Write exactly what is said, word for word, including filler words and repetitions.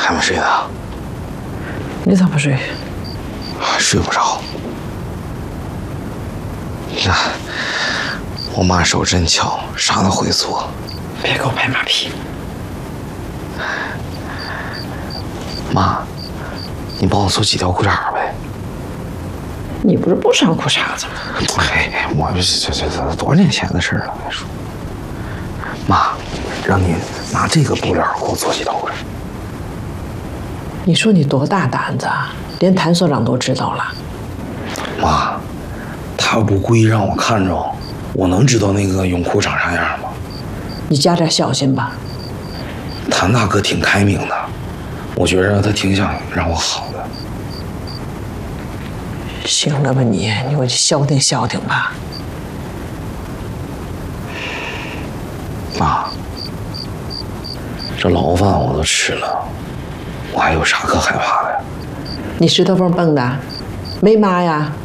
还没睡呢。 你咋不睡？ 睡不着。那我妈手真巧，啥都会做。 别给我拍马屁。 妈，你帮我做几条裤衩呗。 你不是不穿裤衩子吗？ 哎，我这这这这多少年前的事了，我说。妈，让你拿这个布料给我做几条裤衩。 你说你多大胆子啊，连谭所长都知道了。 妈，他要不故意让我看着，我能知道那个泳裤长啥样吗？ 你加点小心吧。 谭大哥挺开明的，我觉着他挺想让我好的。 行了吧你，你回去消停消停吧。 妈，这牢饭我都吃了，我还有啥可害怕的呀？ 你石头缝蹦的，没妈呀？